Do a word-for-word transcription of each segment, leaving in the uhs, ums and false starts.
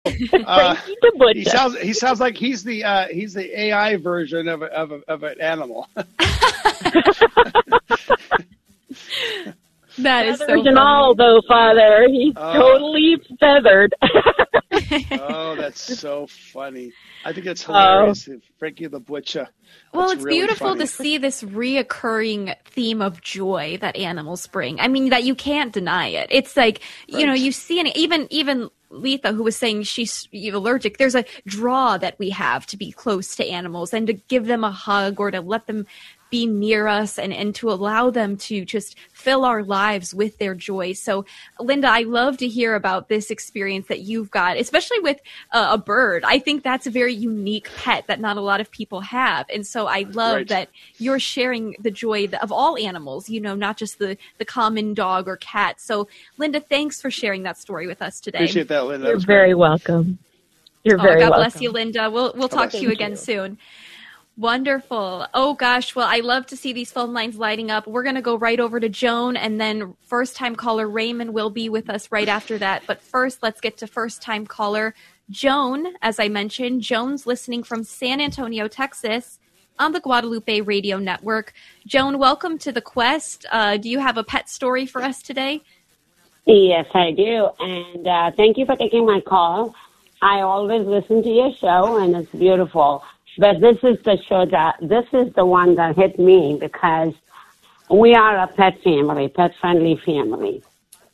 Uh, he sounds he sounds like he's the uh, he's the A I version of a, of, a, of an animal. That is so feathers and all, though, Father. He's uh, totally feathered. Oh, that's so funny. I think it's hilarious. Oh. Frankie the Butcher. Well, That's it's really beautiful funny. to see this reoccurring theme of joy that animals bring. I mean, that you can't deny it. It's like, you Right. know, you see, and even even Letha, who was saying she's allergic, there's a draw that we have to be close to animals and to give them a hug or to let them be near us and, and to allow them to just fill our lives with their joy. So, Linda, I love to hear about this experience that you've got, especially with uh, a bird. I think that's a very unique pet that not a lot of people have. And so I love Right. that you're sharing the joy of all animals, you know, not just the, the common dog or cat. So, Linda, thanks for sharing that story with us today. Appreciate that, Linda. That You're was very great. welcome. You're Oh, very God welcome. bless you, Linda. We'll we'll God talk bless to you you. again soon. Wonderful. Oh, gosh. Well, I love to see these phone lines lighting up. We're going to go right over to Joan, and then first-time caller Raymond will be with us right after that. But first, let's get to first-time caller Joan. As I mentioned, Joan's listening from San Antonio, Texas, on the Guadalupe Radio Network. Joan, welcome to the Quest. Uh, do you have a pet story for us today? Yes, I do. And uh, thank you for taking my call. I always listen to your show, and it's beautiful. But this is the show that, this is the one that hit me because we are a pet family, pet-friendly family.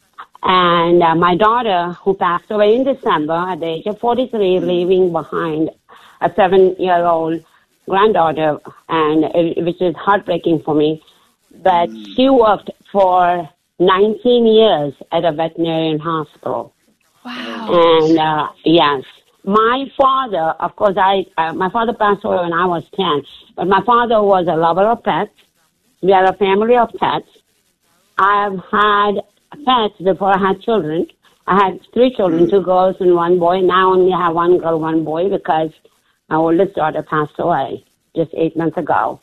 And uh, my daughter, who passed away in December at the age of forty-three, leaving behind a seven-year-old granddaughter, and it, which is heartbreaking for me. But she worked for nineteen years at a veterinarian hospital. Wow. And, uh, yes. My father, of course, I uh, my father passed away when I was ten, but my father was a lover of pets. We are a family of pets. I've had pets before I had children. I had three children, two girls and one boy. Now I only have one girl, one boy, because my oldest daughter passed away just eight months ago.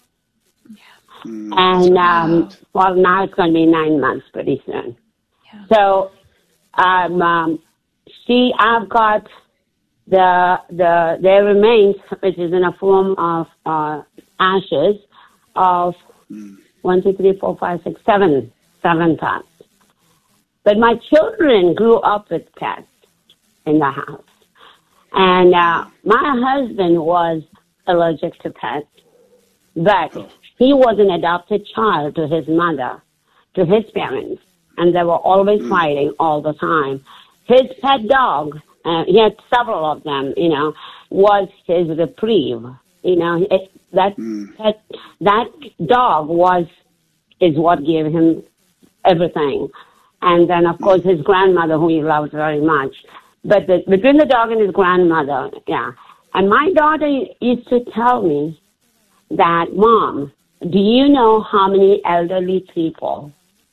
Mm, And, um, well, now it's going to be nine months pretty soon. Yeah. So, um, um, she, I've got the the their remains, which is in a form of uh, ashes, of one, two, three, four, five, six, seven, seven pets. But my children grew up with pets in the house, and uh, my husband was allergic to pets, but he was an adopted child to his mother, to his parents, and they were always fighting all the time. His pet dog, uh, he had several of them, you know, was his reprieve. You know, it, that pet, that dog was is what gave him everything. And then, of course, his grandmother, who he loved very much. But the, between the dog and his grandmother, yeah. And my daughter used to tell me that, Mom, do you know how many elderly people,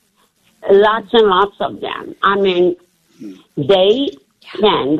lots and lots of them, I mean, they spend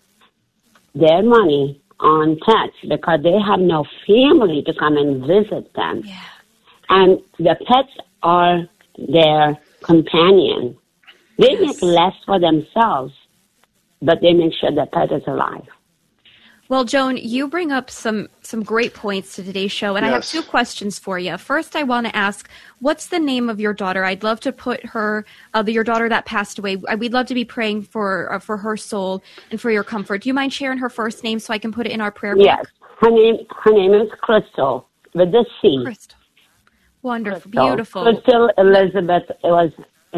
their money on pets because they have no family to come and visit them. Yeah. And the pets are their companion. They Yes. make less for themselves, but they make sure the pet is alive. Well, Joan, you bring up some, some great points to today's show, and I have Yes. two questions for you. First, I want to ask, what's the name of your daughter? I'd love to put her, uh, the, your daughter that passed away. I- We'd love to be praying for uh, for her soul and for your comfort. Do you mind sharing her first name so I can put it in our prayer book? Yes, her name her name is Crystal with the C. Crystal. Wonderful, Crystal. beautiful. Crystal Elizabeth was.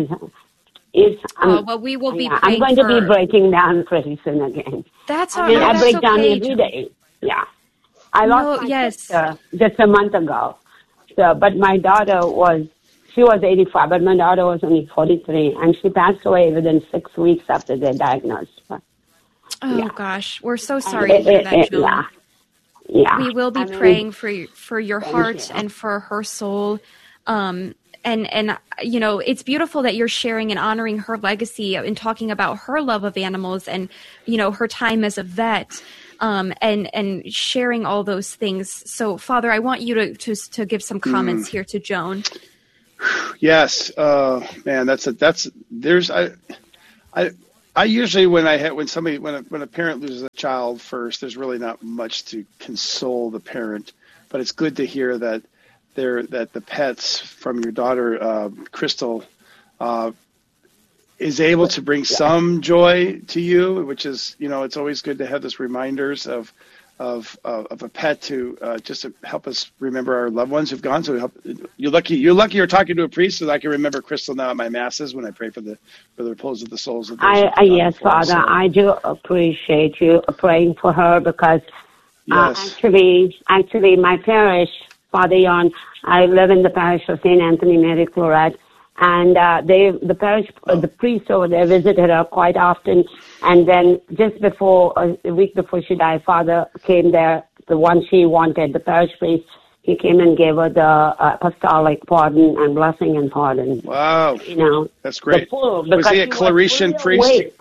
Is, Oh, um, well, we will be yeah, praying I'm going to for be breaking down pretty soon again. That's I all mean, right. I That's break down okay, every Joan. day. Yeah. I No, lost my yes. sister just a month ago. So, but my daughter was, she was eighty-five, but my daughter was only forty-three, and she passed away within six weeks after they diagnosed her. Oh, Yeah. gosh. We're so sorry It- to hear it- that, it- Joan. yeah. Yeah. We will be I mean, praying for y- for your Thank heart you. and for her soul. Um, and and you know, it's beautiful that you're sharing and honoring her legacy and talking about her love of animals and you know her time as a vet. Um, and and sharing all those things. So, Father, I want you to to, to give some comments here to Joan. Yes, uh, man, that's a, that's there's I, I I usually, when I ha- when somebody when a, when a parent loses a child first, there's really not much to console the parent, but it's good to hear that there that the pets from your daughter, uh, Crystal, uh, is able to bring some joy to you, which is, you know, it's always good to have those reminders of of uh, of a pet to uh, just to help us remember our loved ones who've gone. So help, you're lucky. You're lucky you're talking to a priest, so I can remember Crystal now at my masses when I pray for the for the repose of the souls of those. I, uh, yes, before, Father, so. I do appreciate you praying for her because uh, Yes. actually, actually, my parish, Father Jan, I live in the parish of Saint Anthony Mary Claret. And uh, they, the parish, uh, the priest over there visited her quite often. And then just before, uh, a week before she died, Father came there, the one she wanted, the parish priest. He came and gave her the uh, apostolic pardon and blessing and pardon. Wow. You know, That's great. Full, was he a Claretian priest? Awake.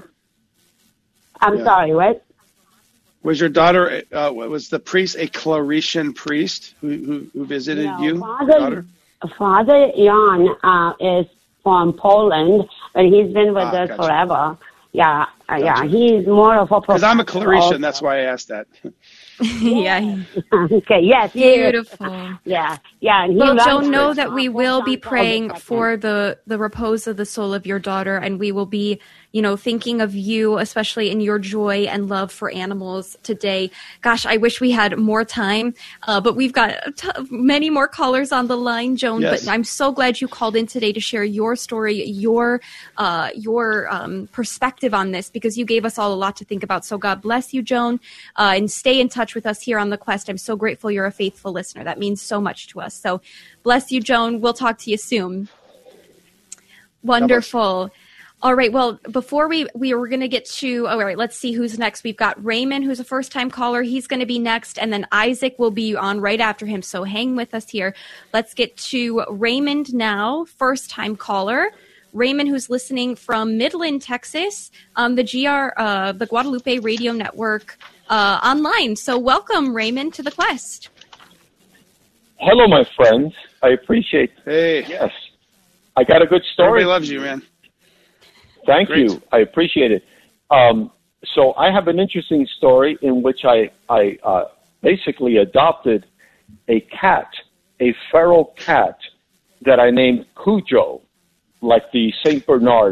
I'm Yeah. sorry, what? Was your daughter, uh, was the priest a Claretian priest who who, who visited No, you, Father, daughter? Father Jan uh, is from Poland, but he's been with Ah, us gotcha. forever. Yeah, uh, yeah, Gotcha. he's more of a Because I'm a professor Claretian, also. that's why I asked that. yeah. Okay, yes, he is. Beautiful. Yeah, yeah. And he Well, loves Joan, know us. that we Our will be sons all praying the second. for the, the repose of the soul of your daughter, and we will be, you know, thinking of you, especially in your joy and love for animals today. Gosh, I wish we had more time, uh, but we've got a t- many more callers on the line, Joan. Yes. But I'm so glad you called in today to share your story, your uh, your um, perspective on this, because you gave us all a lot to think about. So God bless you, Joan, uh, and stay in touch with us here on The Quest. I'm so grateful you're a faithful listener. That means so much to us. So bless you, Joan. We'll talk to you soon. Wonderful. All right. Well, before we we were going to get to, all right, let's see who's next. We've got Raymond, who's a first-time caller. He's going to be next, and then Isaac will be on right after him. So hang with us here. Let's get to Raymond now, first-time caller. Raymond, who's listening from Midland, Texas, um, the G R, uh, the Guadalupe Radio Network uh, online. So welcome, Raymond, to The Quest. Hello, my friends. I appreciate. Hey, Yes, I got a good story. everybody loves you, man. Thank Great. you. I appreciate it. Um, so I have an interesting story in which I, I uh, basically adopted a cat, a feral cat that I named Cujo, like the Saint Bernard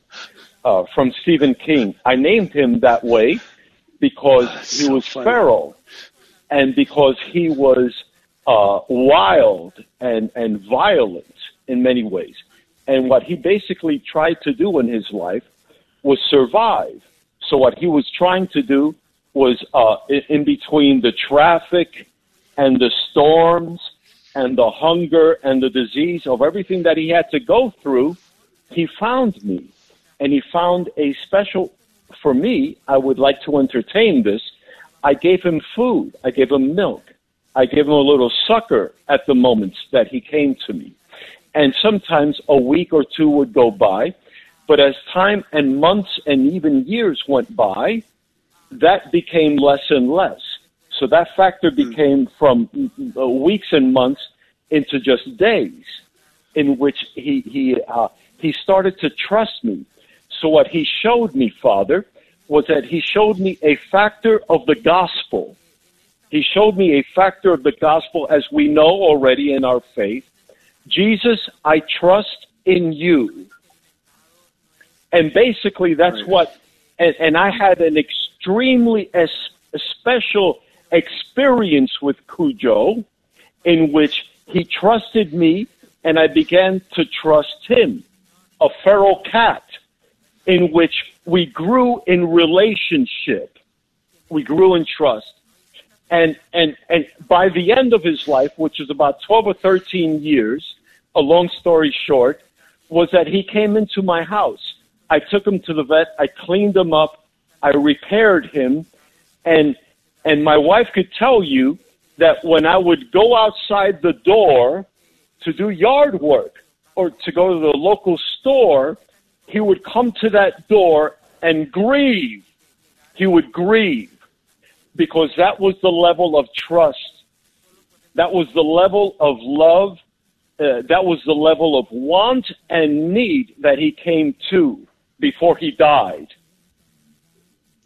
uh, from Stephen King. I named him that way because Oh, he so was funny. feral and because he was uh, wild and, and violent in many ways. And what he basically tried to do in his life was survive. So what he was trying to do was, uh, in, in between the traffic and the storms and the hunger and the disease of everything that he had to go through, he found me. And he found a special, for me, I would like to entertain this. I gave him food. I gave him milk. I gave him a little sucker at the moments that he came to me. And sometimes a week or two would go by. But as time and months and even years went by, that became less and less. So that factor became from weeks and months into just days, in which he he uh, he started to trust me. So what he showed me, Father, was that he showed me a factor of the gospel. He showed me a factor of the gospel, as we know already in our faith. Jesus, I trust in you. And basically that's Right. what, and, and I had an extremely es, special experience with Cujo in which he trusted me and I began to trust him, a feral cat, in which we grew in relationship. We grew in trust. And, and, and by the end of his life, which is about twelve or thirteen years, a long story short, was that he came into my house. I took him to the vet. I cleaned him up. I repaired him. And, and my wife could tell you that when I would go outside the door to do yard work or to go to the local store, he would come to that door and grieve. He would grieve because that was the level of trust. That was the level of love. Uh, that was the level of want and need that he came to before he died.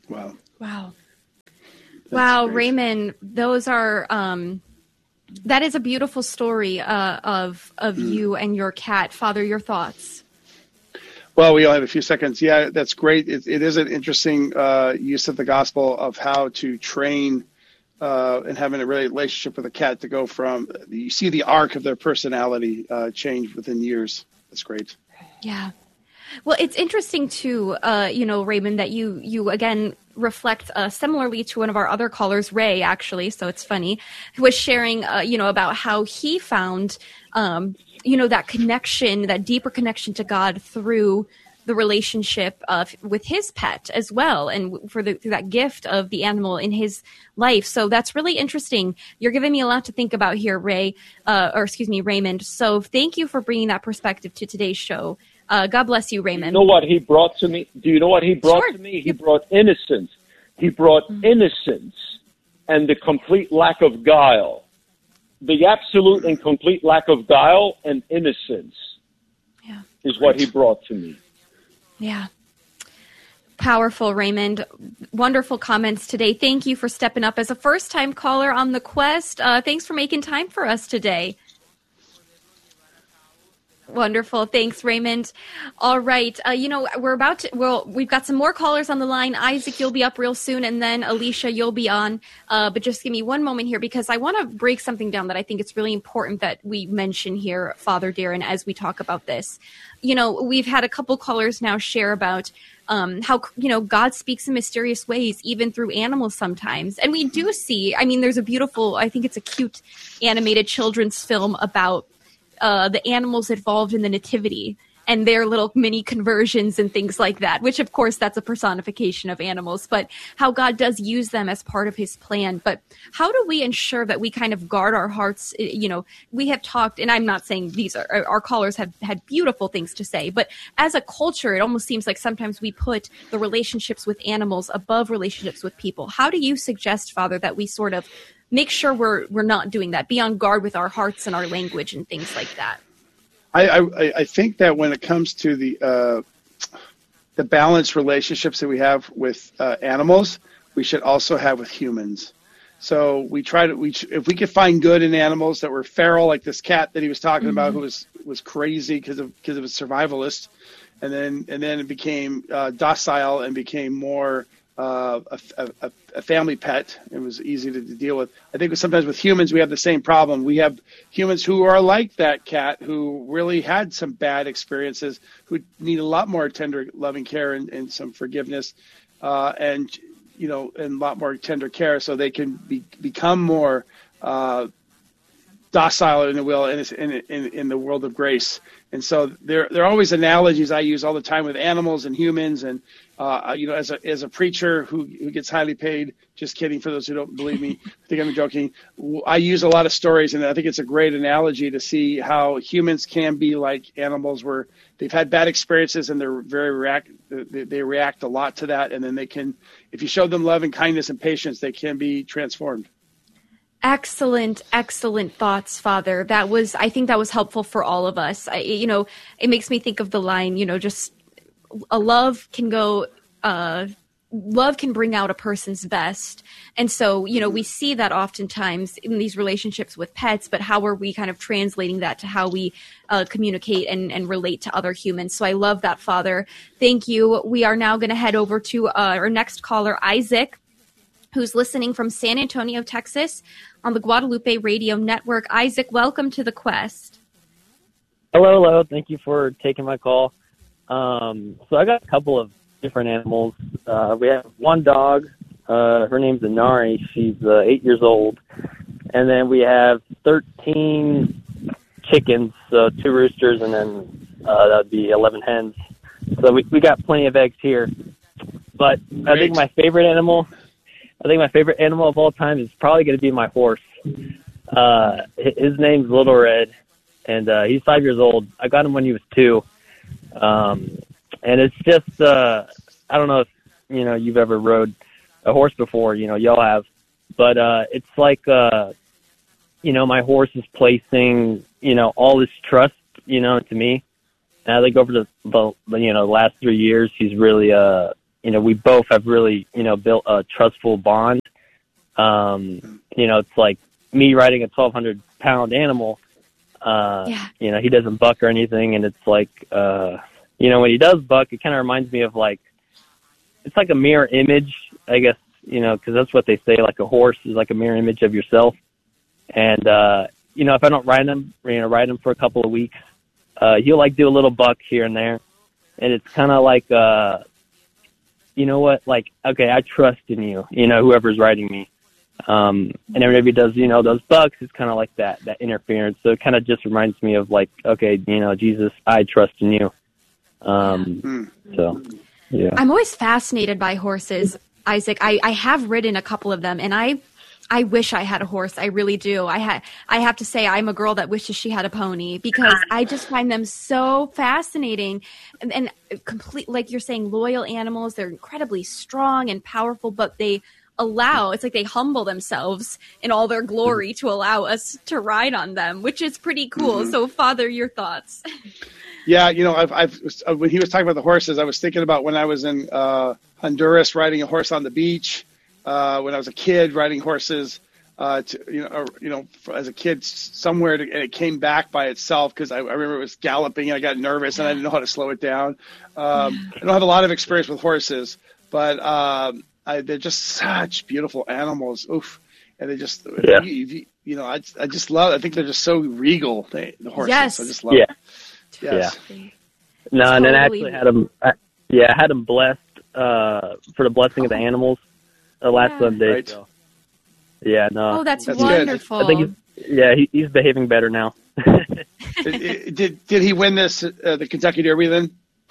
Wow. Wow. That's wow, great. Raymond, those are um that is a beautiful story uh, of of Mm. you and your cat. Father, your thoughts. Well, we only have a few seconds. Yeah, that's great. It, it is an interesting uh, use of the gospel of how to train uh, and having a really relationship with a cat to go from, you see the arc of their personality uh, change within years. That's great. Yeah. Well, it's interesting too, uh, you know, Raymond, that you you again reflect uh, similarly to one of our other callers, Ray, actually. So it's funny, who was sharing, uh, you know, about how he found, um, you know, that connection, that deeper connection to God through the relationship of with his pet as well, and for the through that gift of the animal in his life. So that's really interesting. You're giving me a lot to think about here, Ray, uh, or excuse me, Raymond. So thank you for bringing that perspective to today's show. Uh, God bless you, Raymond. You know what he brought to me? Do you know what he brought Sure. to me? He brought innocence. He brought mm-hmm. innocence and the complete lack of guile. The absolute and complete lack of guile and innocence yeah. is what he brought to me. Yeah. Powerful, Raymond. Wonderful comments today. Thank you for stepping up as a first-time caller on the Quest. Uh, thanks for making time for us today. Wonderful. Thanks, Raymond. All right. Uh, you know, we're about to, well, we've got some more callers on the line. Isaac, you'll be up real soon. And then Alicia, you'll be on. Uh, but just give me one moment here because I want to break something down that I think it's really important that we mention here, Father Darren, as we talk about this. You know, we've had a couple callers now share about um, how, you know, God speaks in mysterious ways, even through animals sometimes. And we do see, I mean, there's a beautiful, I think it's a cute animated children's film about Uh, the animals involved in the nativity and their little mini conversions and things like that, which of course that's a personification of animals, but how God does use them as part of his plan. But how do we ensure that we kind of guard our hearts? You know, we have talked, and I'm not saying these are, our callers have had beautiful things to say, but as a culture, it almost seems like sometimes we put the relationships with animals above relationships with people. How do you suggest, Father, that we sort of make sure we're we're not doing that, be on guard with our hearts and our language and things like that? I, I, I think that when it comes to the uh, the balanced relationships that we have with uh, animals, we should also have with humans. So we try to we if we could find good in animals that were feral, like this cat that he was talking mm-hmm. about, who was was crazy because of because of a survivalist, and then and then it became uh, docile and became more uh, a, a, a family pet. It was easy to, to deal with. I think sometimes with humans we have the same problem. We have humans who are like that cat, who really had some bad experiences, who need a lot more tender, loving care and, and some forgiveness, uh, and you know, and a lot more tender care, so they can be, become more uh, docile in the will in, in, in, in the world of grace. And so there, there are always analogies I use all the time with animals and humans. And, uh, you know, as a, as a preacher who, who gets highly paid, just kidding for those who don't believe me, I think I'm joking. I use a lot of stories, and I think it's a great analogy to see how humans can be like animals, where they've had bad experiences and they're very react, they, they react a lot to that. And then they can, if you show them love and kindness and patience, they can be transformed. Excellent, excellent thoughts, Father. That was, I think that was helpful for all of us. I, you know, it makes me think of the line, you know, just a love can go, uh, love can bring out a person's best. And so, you know, we see that oftentimes in these relationships with pets, but how are we kind of translating that to how we uh, communicate and, and relate to other humans? So I love that, Father. Thank you. We are now going to head over to uh, our next caller, Isaac, who's listening from San Antonio, Texas, on the Guadalupe Radio Network. Isaac, welcome to the Quest. Hello, hello. Thank you for taking my call. Um, so I got a couple of different animals. Uh, we have one dog. Uh, her name's Inari. She's uh, eight years old. And then we have thirteen chickens, so two roosters, and then uh, that would be eleven hens. So we, we got plenty of eggs here. But Great. I think my favorite animal... I think my favorite animal of all time is probably going to be my horse. Uh, his name's Little Red, and uh, he's five years old. I got him when he was two. Um, and it's just, uh, I don't know if, you know, you've ever rode a horse before, you know, y'all have. But uh, it's like, uh, you know, my horse is placing, you know, all his trust, you know, to me. And I think over the, the you know, the last three years, he's really, uh, you know, we both have really, you know, built a trustful bond. Um, you know, it's like me riding a twelve hundred pound animal. Uh, Yeah. You know, he doesn't buck or anything, and it's like, uh, you know, when he does buck, it kind of reminds me of like, it's like a mirror image, I guess, you know, because that's what they say, like a horse is like a mirror image of yourself. And, uh, you know, if I don't ride him, you know, ride him for a couple of weeks, uh, he'll like do a little buck here and there. And it's kind of like, uh, you know what, like, okay, I trust in you, you know, whoever's riding me. Um, and whenever he does, you know, those bucks, it's kind of like that, that interference. So it kind of just reminds me of like, okay, you know, Jesus, I trust in you. Um, Mm. so, yeah. I'm always fascinated by horses, Isaac. I, I have ridden a couple of them, and I I wish I had a horse. I really do. I ha- I have to say I'm a girl that wishes she had a pony because I just find them so fascinating and, and complete, like you're saying, loyal animals. They're incredibly strong and powerful, but they allow, it's like they humble themselves in all their glory to allow us to ride on them, which is pretty cool. Mm-hmm. So, Father, your thoughts? Yeah, you know, I've, I've when he was talking about the horses, I was thinking about when I was in uh, Honduras riding a horse on the beach. Uh, when I was a kid riding horses, uh, to, you know, or, you know, as a kid somewhere, to, and it came back by itself because I, I remember it was galloping and I got nervous and I didn't know how to slow it down. Um, I don't have a lot of experience with horses, but um, I, they're just such beautiful animals. Oof. And they just, Yeah. you, you, you know, I, I just love, I think they're just so regal, they, the horses. Yes. I just love Yeah. it. Yes. No, and then I Totally. actually had him, I, yeah, I had him blessed, uh, for the blessing of the animals, uh, last Yeah. Sunday. Right. So. Yeah, no. Oh, that's, That's good. wonderful. I think he's, yeah, he, he's behaving better now. did, did did he win this uh, the Kentucky Derby then?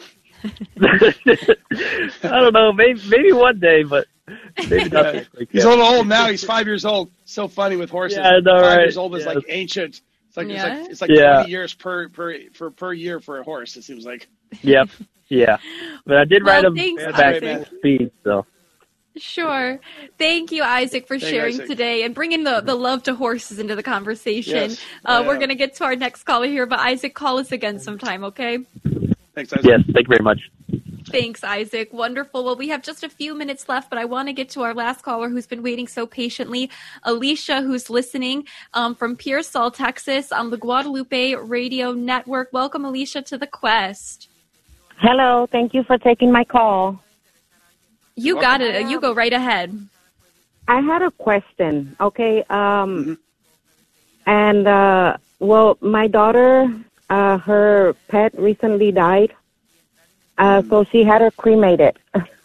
I don't know, maybe maybe one day, but maybe not. Yeah. Like, He's yeah. a little old now. He's five years old. So funny with horses. Yeah, I know, five right? years old is Yes. like ancient. It's like Yeah. it's like it's like Yeah. twenty years per per for per year for a horse. It seems like. Yep, yeah. But I did Well, ride him thanks, back Isaac. full speed, so. Sure. Thank you, Isaac, for Thank sharing Isaac. today and bringing the, the love to horses into the conversation. Yes. Uh, Yeah. We're going to get to our next caller here, but Isaac, call us again sometime, okay? Thanks, Isaac. Yes, thank you very much. Thanks, Isaac. Wonderful. Well, we have just a few minutes left, but I want to get to our last caller who's been waiting so patiently, Alicia, who's listening um, from Pearsall, Texas, on the Guadalupe Radio Network. Welcome, Alicia, to the Quest. Hello, thank you for taking my call. You got it. You go right ahead. I had a question, okay? Um, Mm-hmm. And, uh, well, my daughter, uh, her pet recently died, uh, so she had her cremated.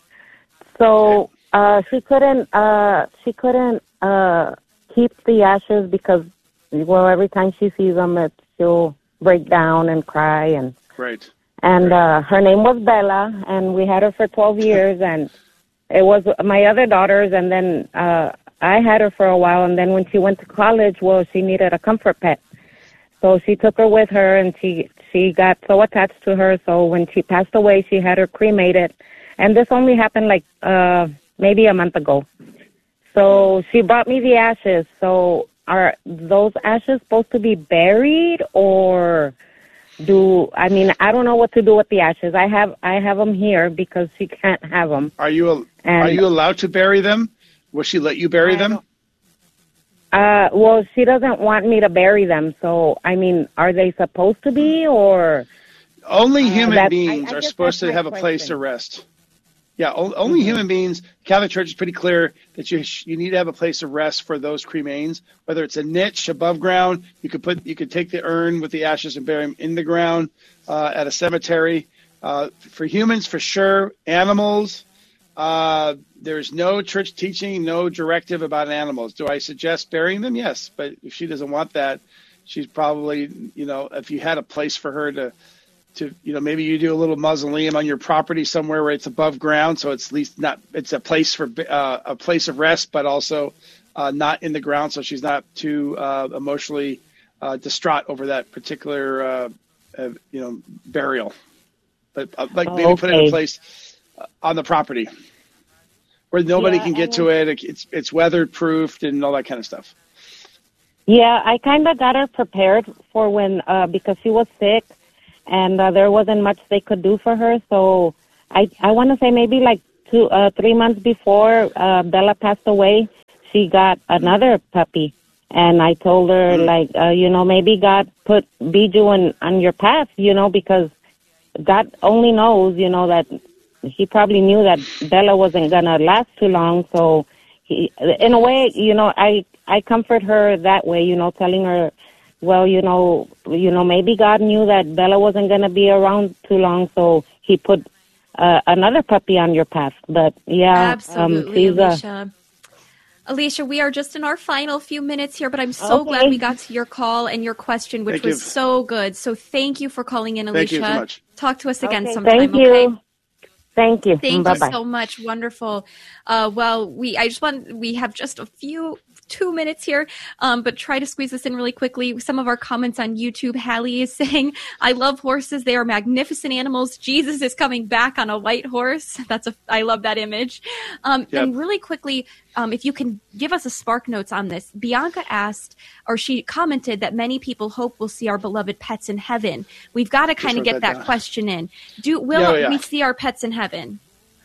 So uh, she couldn't, uh, she couldn't uh, keep the ashes because, well, every time she sees them, it, she'll break down and cry. And Right. and uh, her name was Bella, and we had her for twelve years, and it was my other daughters, and then uh, I had her for a while, and then when she went to college, well, she needed a comfort pet. So she took her with her, and she, she got so attached to her, so when she passed away, she had her cremated. And this only happened like uh, maybe a month ago. So she brought me the ashes. So are those ashes supposed to be buried, or do, I mean, I don't know what to do with the ashes. I have I have them here because she can't have them. Are you al- And- are you allowed to bury them? Will she let you bury them? Uh, well, she doesn't want me to bury them. So, I mean, are they supposed to be, or? Only human that's- beings I- I are guess supposed that's to have my a place question. to rest. Yeah, o- only human beings. Catholic Church is pretty clear that you sh- you need to have a place of rest for those cremains. Whether it's a niche above ground, you could put you could take the urn with the ashes and bury them in the ground uh, at a cemetery. Uh, for humans, for sure. Animals, uh, there's no church teaching, no directive about animals. Do I suggest burying them? Yes, but if she doesn't want that, she's probably, you know, if you had a place for her to. To, you know, maybe you do a little mausoleum on your property somewhere where it's above ground, so it's at least not, it's a place for uh, a place of rest, but also uh, not in the ground, so she's not too uh, emotionally uh, distraught over that particular, uh, uh, you know, burial. But uh, like maybe put it in a Okay. place uh, on the property where nobody Yeah, can get and- to it. It's it's weather proofed and all that kind of stuff. Yeah, I kind of got her prepared for when, uh, because she was sick, and uh, there wasn't much they could do for her. So I, I want to say maybe like two, uh, three months before uh, Bella passed away, she got another puppy. And I told her, mm-hmm. like, uh, you know, maybe God put Bijou on, on your path, you know, because God only knows, you know, that he probably knew that Bella wasn't going to last too long. So, he, in a way, you know, I, I comfort her that way, you know, telling her, well, you know, you know, maybe God knew that Bella wasn't going to be around too long, so he put uh, another puppy on your path. But, yeah. Absolutely, um, Alicia. Alicia, we are just in our final few minutes here, but I'm so okay. glad we got to your call and your question, which Thank was you. so good. So thank you for calling in, Alicia. Thank you so much. Talk to us again okay, sometime, thank you. okay? Thank you. Thank Bye-bye. you so much. Wonderful. Uh, well, we I just want we have just a few two minutes here, um, but try to squeeze this in really quickly. Some of our comments on YouTube. Hallie is saying, "I love horses. They are magnificent animals. Jesus is coming back on a white horse." That's a I love that image. Um, Yep. And really quickly, um, if you can give us a spark notes on this. Bianca asked, or she commented that many people hope we'll see our beloved pets in heaven. We've got to kind of wrote get that that down. question in. Do will Yeah, yeah. we see our pets in heaven?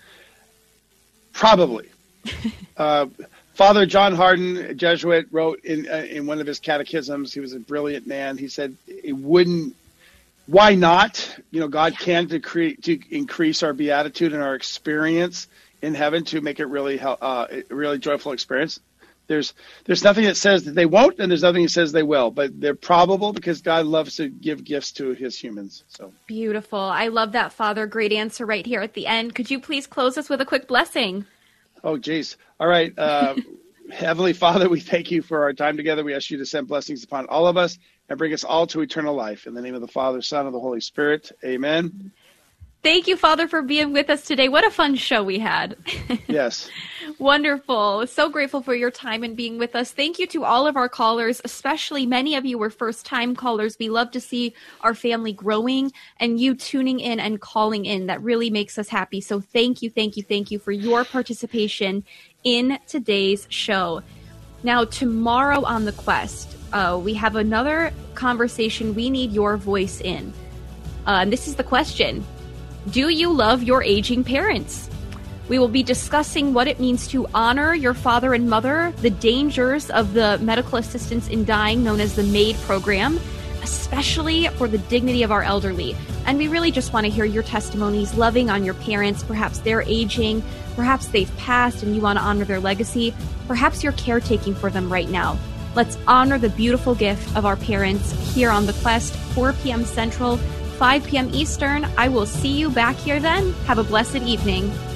Probably. uh, Father John Hardin, a Jesuit, wrote in uh, in one of his catechisms. He was a brilliant man. He said, "It wouldn't. Why not? You know, God can to create to increase our beatitude and our experience in heaven to make it really hel- uh, a really joyful experience. There's there's nothing that says that they won't, and there's nothing that says they will. But they're probable because God loves to give gifts to His humans. So Beautiful. I love that, Father. Great answer right here at the end. Could you please close us with a quick blessing? Oh, geez. All right. Uh, Heavenly Father, we thank you for our time together. We ask you to send blessings upon all of us and bring us all to eternal life. In the name of the Father, Son, and the Holy Spirit. Amen. Thank you, Father, for being with us today. What a fun show we had. Yes. Wonderful. So grateful for your time and being with us. Thank you to all of our callers, especially many of you were first-time callers. We love to see our family growing and you tuning in and calling in. That really makes us happy. So thank you, thank you, thank you for your participation in today's show. Now, tomorrow on The Quest, uh, we have another conversation we need your voice in. Uh, and this is the question. Do you love your aging parents? We will be discussing what it means to honor your father and mother, the dangers of the medical assistance in dying known as the MAID program, especially for the dignity of our elderly. And we really just want to hear your testimonies, loving on your parents. Perhaps they're aging, perhaps they've passed and you want to honor their legacy. Perhaps you're caretaking for them right now. Let's honor the beautiful gift of our parents here on The Quest, four p.m. Central, five p.m. Eastern. I will see you back here then. Have a blessed evening.